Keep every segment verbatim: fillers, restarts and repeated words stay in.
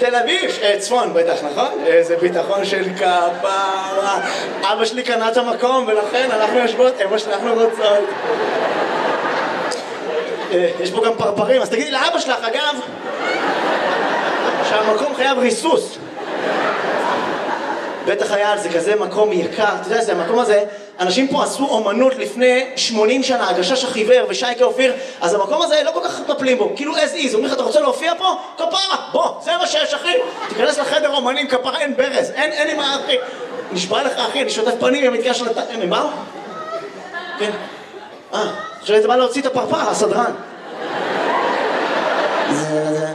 תל אביב, צפון בטח, נכון? איזה ביטחון של כפרה. אבא שלי קנה את המקום ולכן אנחנו יושבות, אמא שלי אנחנו רוצות. יש פה גם פרפרים, אז תגידי לאבא שלך, אגב, שהמקום חייב ריסוס. בטח היה על זה כזה מקום יקר, אתה יודע, זה המקום הזה, אנשים פה עשו אומנות לפני שמונים שנה, הגשש החיוור ושייקה אופיר, אז המקום הזה לא כל כך מטפלים בו, כאילו as is, אומרים לך, אתה רוצה להופיע פה? כפרה, בוא, זה מה שיש אחי, תיכנס לחדר אומנים, כפרה, אין ברז, אין, אין עם מה אחי, נשבע לך אחי, אני שוטף פנים, המתקעה של הת... מה הוא? כן, אה, עכשיו זה בא להוציא את הפרפר, הסדרן. זה, זה,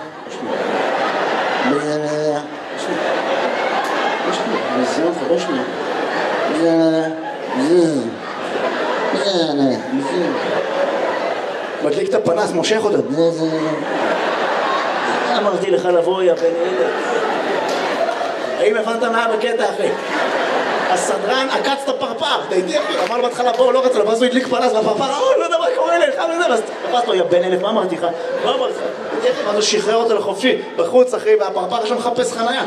זה חדש לי. זה... זה... זה... זה... מדליק את הפנס, מושך אותה. זה... זה... אמרתי לך לבוא, יא בן ילד. האם הבנת מה בקטע, אחי? הסדרן עקץ את הפרפר, תהייתי אחי, אמר לו בהתחלה בוא, לא רצה לו, ואז הוא הדליק פנס והפרפר, אה, לא יודע מה קורה לך, לא יודע, ואז תפס לו, יא בן ילד, מה אמרתי לך? מה אמרתי לך? ואז הוא שחרר אותו לחופשי, בחוץ אחי, והפרפר שם מחפש חניה.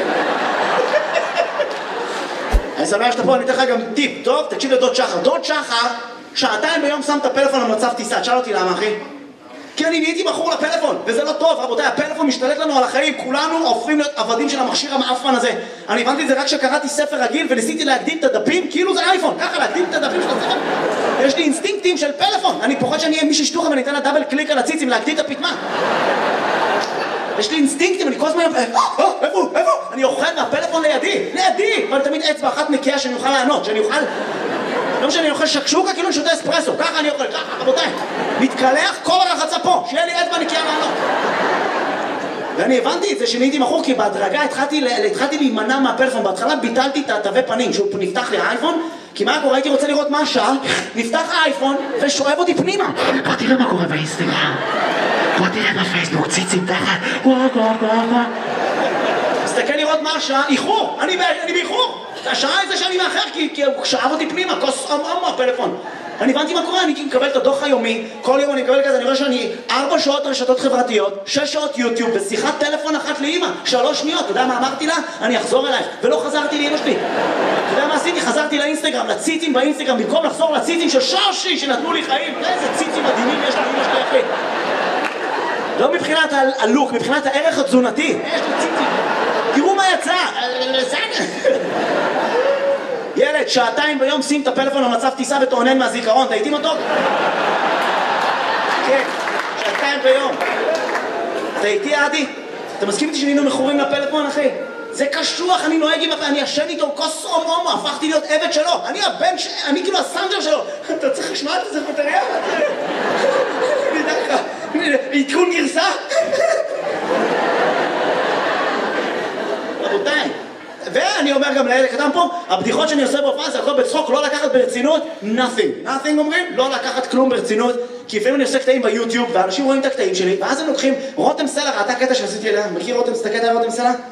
אני שמח שאתה פה, אני אתן לך גם טיפ, טוב? תקשיב לדוד שחר. דוד שחר, שעתיים ביום שם את הפלאפון במצב טיסה. תשאל אותי למה, אחי? כי אני נהייתי בחור לפלאפון, וזה לא טוב, רבותיי, הפלאפון משתלט לנו על החיים, כולנו הופכים להיות עבדים של המכשיר המאפן הזה. אני הבנתי את זה רק כשקראתי ספר רגיל וניסיתי להקדים את הדפים, כאילו זה אייפון, ככה להקדים את הדפים של הספר. יש לי אינסטינקטים של פלאפון, אני פוחד שאני אהיה מישהו שטוחה ואני אתן לה דאבל קליק על הציצים להקדים את הפתמה. יש לי אינסטינקטים, אני כל הזמן... איפה? איפה? אני אוכל מהפלאפון לידי, לידי! אבל תמיד אצבע אחת נקייה שאני אוכל לענות, שאני אוכל... לא משנה, אני אוכל שקשוקה כאילו אני שותה אספרסו, ככה אני אוכל, ככה, רבותיי. מתקלח כל הרחצה פה, שיהיה לי אצבע נקייה לענות. ואני הבנתי את זה שנהייתי מכור, כי בהדרגה התחלתי, התחלתי להימנע מהפלאפון. בהתחלה ביטלתי את התווי פנים, שהוא נפתח לי האייפון, כי מה קורה? הייתי רוצה לראות מה השעה, נפתח האייפון ושואב אותי פנימה. בוא תראה מה קורה באינסטגרם. בוא תראה בפייסבוק, ציצים תחת, וואו וואו וואו וואו. תסתכל לראות מה השעה, איחור, אני, אני באיחור. השעה זה שאני מאחר, כי, כי הוא שאב אותי פנימה, כוס אמו הפלאפון. אני הבנתי מה קורה, אני מקבל את הדוח היומי, כל יום אני מקבל כזה, אני רואה שאני ארבע שעות רשתות חברתיות, שש שעות יוטיוב, בשיחת טלפון אחת לאמא, שלוש שניות, אתה יודע מה אמרתי לה? אני אחזור אלייך, ולא חזרתי לאמא שלי. אתה יודע מה עשיתי? חזרתי לאינסטגרם, לציצים באינסטגרם, במקום לחזור לציצים של שושי, שנתנו לי חיים. איזה ציצים מדהימים יש לאמא שלי אחי. לא מבחינת הלוק, מבחינת הערך התזונתי. יש לי ציצים. תראו מה יצא. ילד, שעתיים ביום שים את הפלאפון במצב טיסה ותעונן מהזיכרון, אתה איתי מתוק? כן, שעתיים ביום. אתה איתי עדי? אתה מסכים איתי שנהיינו מכורים לפלאפון, אחי? זה קשוח, אני נוהג עם... אני ישן איתו כוס הומו הומו, הפכתי להיות עבד שלו. אני הבן ש... אני כאילו הסנג'ר שלו. אתה צריך לשמוע את זה בטריה? אני יודע לך, עדכון גרסה? רבותיי. ואני אומר גם לילד קטן פה, הבדיחות שאני עושה בהופעה זה הכל בצחוק, לא לקחת ברצינות, nothing. nothing אומרים, לא לקחת כלום ברצינות, כי לפעמים אני עושה קטעים ביוטיוב, ואנשים רואים את הקטעים שלי, ואז הם לוקחים רותם סלע, ראתה קטע שעשיתי אליה, מכיר רותם, את הקטע רותם סלע?